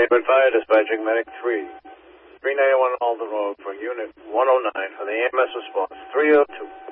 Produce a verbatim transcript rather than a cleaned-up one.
Lakewood Fire dispatching medic three. three ninety-one Alden Road for Unit one oh nine for the A M S response. three oh two.